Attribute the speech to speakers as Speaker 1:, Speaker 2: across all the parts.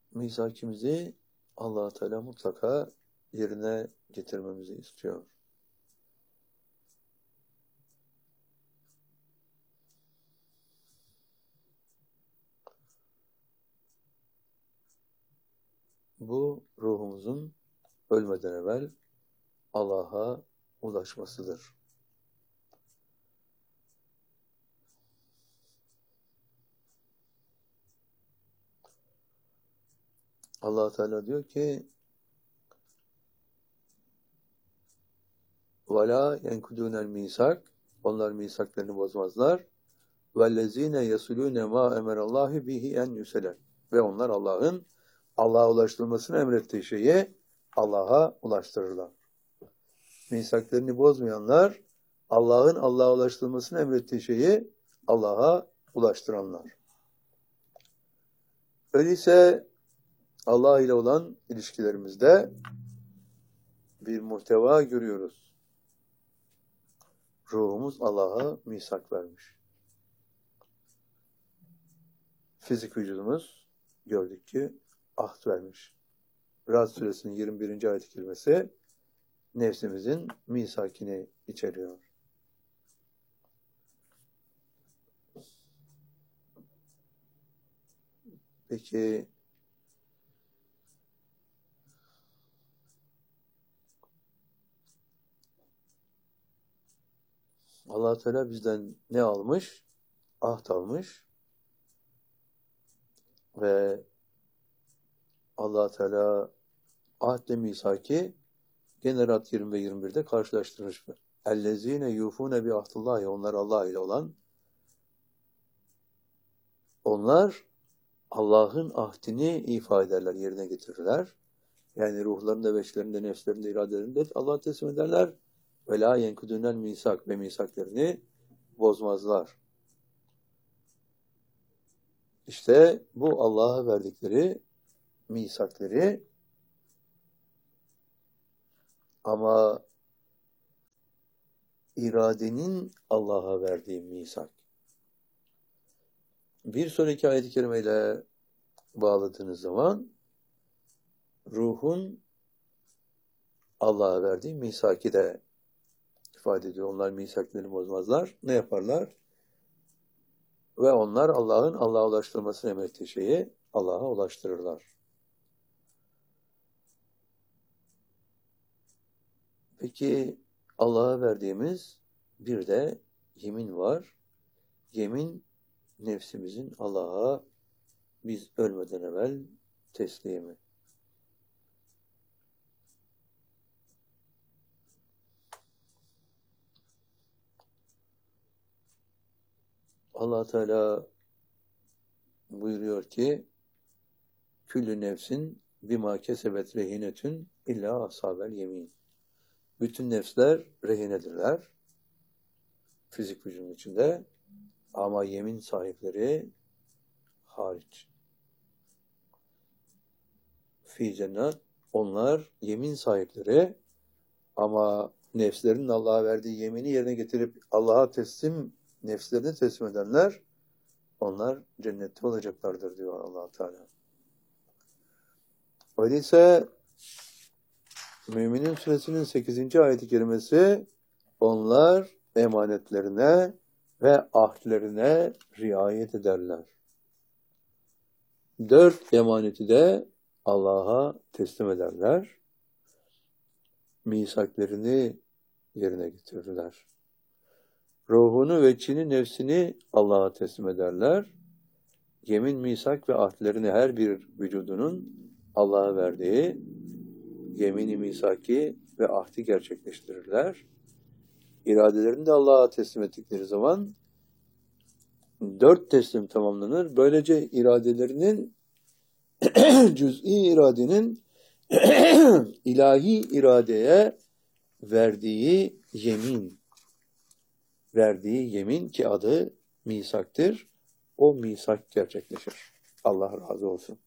Speaker 1: misakimizi Allah Teala mutlaka yerine getirmemizi istiyor. Bu ruhumuzun ölmeden evvel Allah'a ulaşmasıdır. Allah Teala diyor ki وَلَا يَنْكُدُونَ الْمِيسَاكِ Onlar misaklarını bozmazlar. وَالَّذ۪ينَ يَسُلُونَ مَا اَمَرَ اللّٰهِ بِهِ اَنْ يُسَلَنْ Ve onlar Allah'a ulaştırılmasını emrettiği şeyi Allah'a ulaştırırlar. Misaklarını bozmayanlar, Allah'a ulaştırılmasını emrettiği şeyi Allah'a ulaştıranlar. Öyleyse Allah ile olan ilişkilerimizde bir muhteva görüyoruz. Ruhumuz Allah'a misak vermiş. Fizik vücudumuz gördük ki ahd vermiş. Ra'd suresinin 21. ayet-i kerimesi nefsimizin misakini içeriyor. Peki Allah Teala bizden ne almış? Ahd almış. Ve Allah Teala ahd-i misaki gene Ra'd 20 ve 21'de karşılaştırmış. Ellezine yufune bi ahdillahi onlar Allah ile olan onlar Allah'ın ahdini ifa ederler, yerine getirirler. Yani ruhlarında, veçlerinde, nefslerinde, iradelerinde Allah'a teslim ederler. Ve la yenkudunel misak ve misaklarını bozmazlar. İşte bu Allah'a verdikleri misakları ama iradenin Allah'a verdiği misak. Bir sonraki ayet-i kerimeyle bağladığınız zaman ruhun Allah'a verdiği misaki de ifade ediyor. Onlar misaklarını bozmazlar. Ne yaparlar? Ve onlar Allah'a ulaştırmasını emrettiği şeyi Allah'a ulaştırırlar. Peki Allah'a verdiğimiz bir de yemin var. Yemin nefsimizin Allah'a biz ölmeden evvel teslimi. Allah Teala buyuruyor ki küllü nefsin bima kesebet rehinetün illa ashabel yemin. Bütün nefsler rehinedirler. Fizik vücudun içinde. Ama yemin sahipleri hariç. Fi cennet onlar yemin sahipleri ama nefslerinin Allah'a verdiği yemini yerine getirip Allah'a nefslerini teslim edenler onlar cennette olacaklardır diyor Allah Teala. Öyleyse Müminin Suresinin 8. ayet-i kerimesi onlar emanetlerine ve ahdlerine riayet ederler. 4 emaneti de Allah'a teslim ederler. Misaklarını yerine getirirler. Ruhunu ve içini, nefsini Allah'a teslim ederler. Yemin, misak ve ahdlerini her bir vücudunun Allah'a verdiği yemini, misaki ve ahdi gerçekleştirirler. İradelerini de Allah'a teslim ettikleri zaman 4 teslim tamamlanır. Böylece iradelerinin cüz'i iradenin ilahi iradeye verdiği yemin ki adı misaktır. O misak gerçekleşir. Allah razı olsun.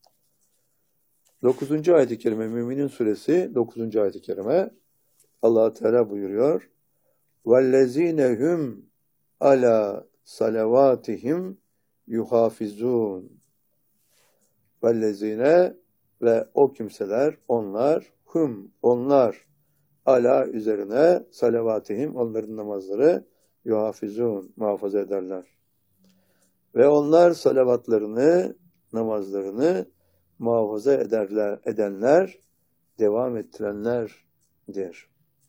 Speaker 1: 9. ayet-i kerime Müminin Suresi 9. ayet-i kerime Allah Teala buyuruyor. وَالَّذ۪ينَ هُمْ عَلَى صَلَوَاتِهِمْ يُحَافِظُونَ vellezine ve o kimseler, onlar, onlar, ala üzerine, salavatihim, onların namazları, yuhafizun, muhafaza ederler. Ve onlar salavatlarını, namazlarını muhafaza edenler, devam ettirenlerdir.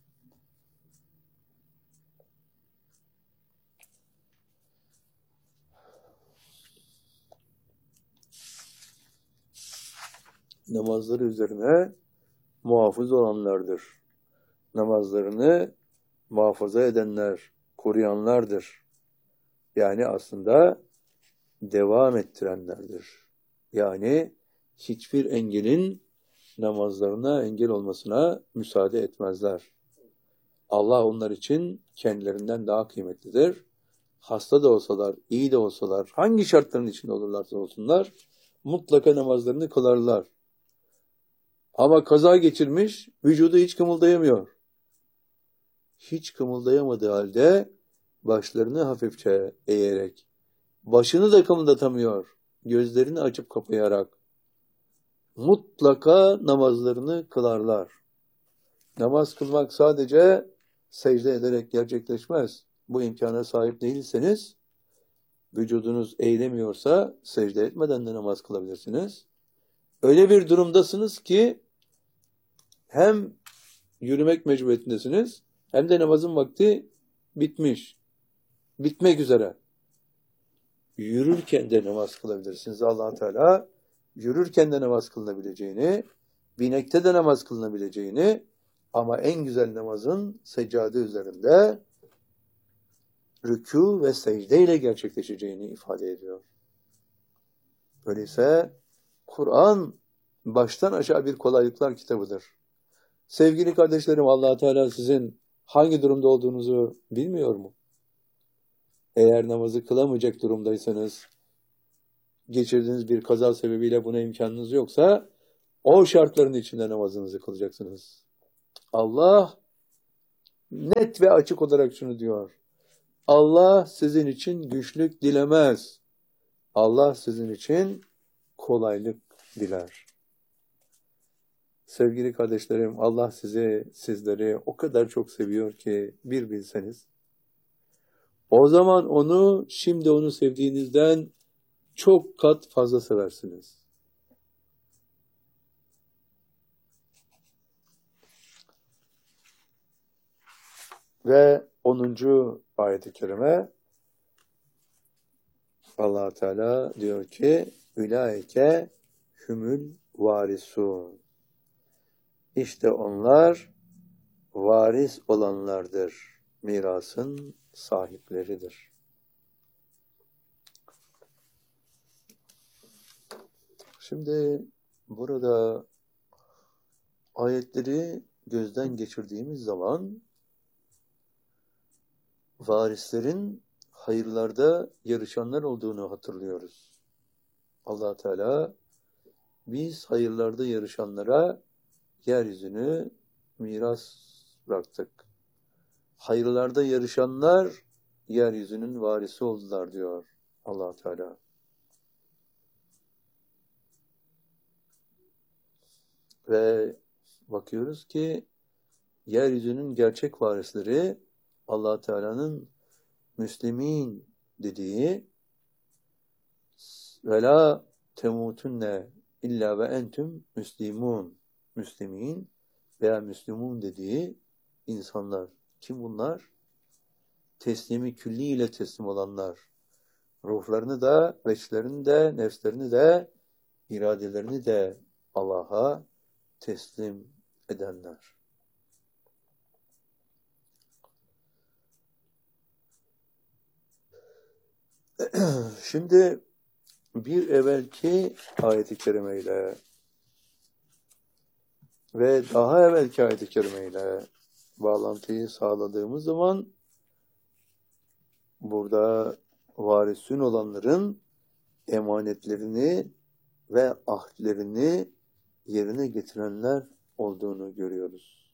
Speaker 1: Namazları üzerine muhafız olanlardır. Namazlarını muhafaza edenler, koruyanlardır. Yani aslında devam ettirenlerdir. Yani hiçbir engelin namazlarına engel olmasına müsaade etmezler. Allah onlar için kendilerinden daha kıymetlidir. Hasta da olsalar, iyi de olsalar, hangi şartların içinde olurlarsa olsunlar, mutlaka namazlarını kılarlar. Ama kaza geçirmiş, vücudu hiç kımıldayamıyor. Hiç kımıldayamadığı halde başlarını hafifçe eğerek, başını da kımıldatamıyor, gözlerini açıp kapayarak mutlaka namazlarını kılarlar. Namaz kılmak sadece secde ederek gerçekleşmez. Bu imkana sahip değilseniz, vücudunuz eğilemiyorsa secde etmeden de namaz kılabilirsiniz. Öyle bir durumdasınız ki hem yürümek mecburiyetindesiniz hem de namazın vakti bitmiş. Bitmek üzere. Yürürken de namaz kılabilirsiniz. Allah Teala yürürken de namaz kılınabileceğini, binekte de namaz kılınabileceğini ama en güzel namazın seccade üzerinde rükû ve secde ile gerçekleşeceğini ifade ediyor. Öyleyse Kur'an baştan aşağı bir kolaylıklar kitabıdır. Sevgili kardeşlerim, Allah Teala sizin hangi durumda olduğunuzu bilmiyor mu? Eğer namazı kılamayacak durumdaysanız, geçirdiğiniz bir kaza sebebiyle buna imkanınız yoksa, o şartların içinde namazınızı kılacaksınız. Allah net ve açık olarak şunu diyor: Allah sizin için güçlük dilemez. Allah sizin için kolaylık diler. Sevgili kardeşlerim, Allah sizleri o kadar çok seviyor ki bir bilseniz. O zaman onu, şimdi onu sevdiğinizden çok kat fazla seversiniz. Ve 10. ayet-i kerime Allah Teala diyor ki: Ülaike hümül varisun. İşte onlar varis olanlardır. Mirasın sahipleridir. Şimdi burada ayetleri gözden geçirdiğimiz zaman varislerin hayırlarda yarışanlar olduğunu hatırlıyoruz. Allah Teala biz hayırlarda yarışanlara yeryüzünü miras bıraktık. Hayırlarda yarışanlar yeryüzünün varisi oldular diyor Allah Teala. Ve bakıyoruz ki yeryüzünün gerçek varisleri Allah Teala'nın Müslümin dediği ve la temutunne illa ve entüm müslimun, Müslümin veya Müslümun dediği insanlar. Kim bunlar? Teslimi külli ile teslim olanlar. Ruhlarını da, veçlerini de, nefslerini de, iradelerini de Allah'a teslim edenler. Şimdi bir evvelki ayet-i kerimeyle ve daha evvelki ayet-i kerimeyle bağlantıyı sağladığımız zaman burada varisün olanların emanetlerini ve ahdlerini yerine getirenler olduğunu görüyoruz.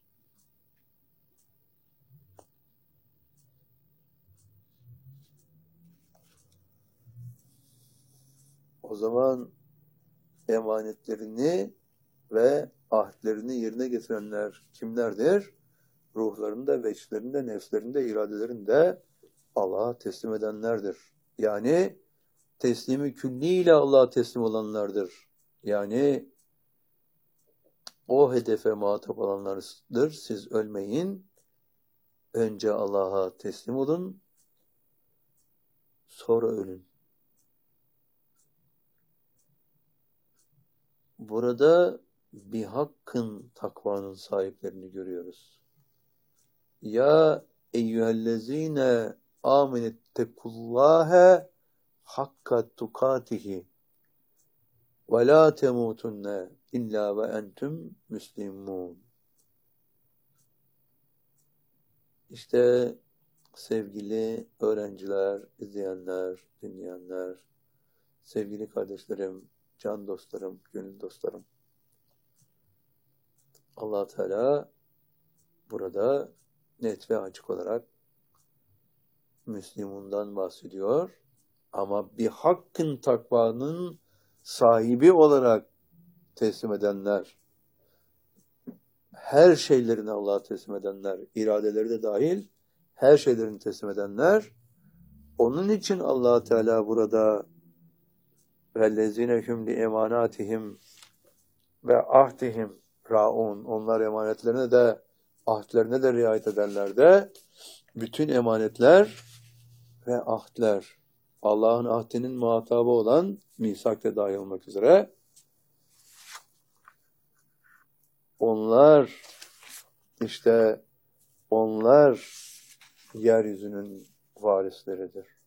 Speaker 1: O zaman emanetlerini ve ahdlerini yerine getirenler kimlerdir? Ruhlarını da, veçlerini de, nefslerini de, iradelerini de Allah'a teslim edenlerdir. Yani teslimi külliyle Allah'a teslim olanlardır. Yani o hedefe muhatap olanlardır. Siz ölmeyin. Önce Allah'a teslim olun. Sonra ölün. Burada bir hakkın takvanın sahiplerini görüyoruz. Ya eyyühellezine amenettekullâhe hakka tukatihi ve la temutunne illa ve entüm müslimun. İşte sevgili öğrenciler, izleyenler, dinleyenler, sevgili kardeşlerim, can dostlarım, gönül dostlarım. Allah Teala burada net ve açık olarak Müslümandan bahsediyor. Ama bir hakkın takvanın sahibi olarak teslim edenler, her şeylerini Allah'a teslim edenler, iradeleri de dahil her şeylerini teslim edenler, onun için Allah Teala burada وَالَّذِينَ هُمْ لِاَمَانَاتِهِمْ ve ahdihim raun, onlar emanetlerine de ahdlerine de riayet ederler de bütün emanetler ve ahdler Allah'ın ahdinin muhatabı olan misak da dahil olmak üzere onlar yeryüzünün varisleridir.